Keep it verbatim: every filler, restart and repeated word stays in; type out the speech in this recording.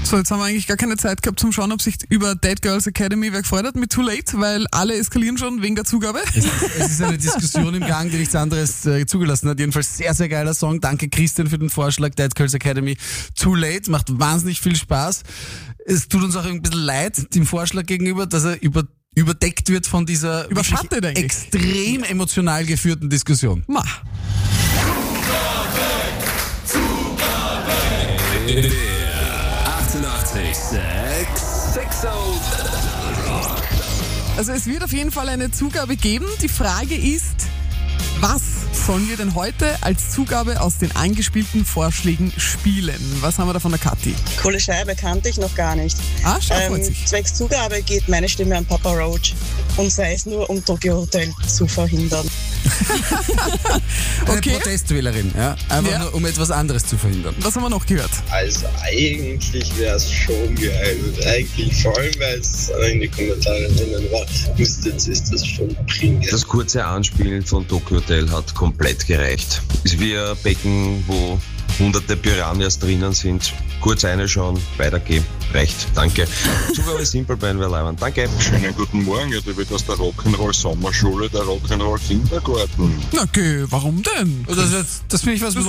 So, jetzt haben wir eigentlich gar keine Zeit gehabt zum Schauen, ob sich über Dead Girls Academy wer gefreut hat mit Too Late, weil alle eskalieren schon wegen der Zugabe. Es ist, es ist eine Diskussion im Gang, die nichts anderes äh, zugelassen hat. Jedenfalls sehr, sehr geiler Song. Danke Christian für den Vorschlag. Dead Girls Academy Too Late. Macht wahnsinnig viel Spaß. Es tut uns auch ein bisschen leid dem Vorschlag gegenüber, dass er über, überdeckt wird von dieser Überschattet eigentlich. extrem emotional geführten Diskussion. Ma. achtundachtzig sechs sechs Also es wird auf jeden Fall eine Zugabe geben. Die Frage ist, was sollen wir denn heute als Zugabe aus den eingespielten Vorschlägen spielen? Was haben wir da von der Kathi? Coole Scheibe, kannte ich noch gar nicht. Ah, schau, freut Ähm, sich. zwecks Zugabe geht meine Stimme an Papa Roach und sei es nur, um Tokyo Hotel zu verhindern. Eine Okay. Protestwählerin, ja? Einfach Ja. nur, um etwas anderes zu verhindern. Was haben wir noch gehört? Also eigentlich wäre es schon geil. Eigentlich, vor allem weil es in die Kommentare drinnen war, müsste es das schon bringen. Das kurze Anspielen von Tokyo Hotel hat komplett gereicht. Ist wie ein Becken, wo hunderte Piranhas drinnen sind. Kurz reinschauen, weitergehen. Reicht. Danke. Zugabe Simple Band wäre leibend. Danke. Schönen guten Morgen, ja, da wird aus der Rock'n'Roll Sommerschule der Rock'n'Roll Kindergarten. Na okay, warum denn? Das, das, das finde ich was